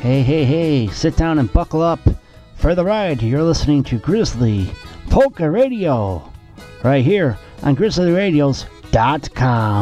Hey, hey, hey, sit down and buckle up for the ride. You're listening to Grizzly Polka Radio right here on GrizzlyRadios.com.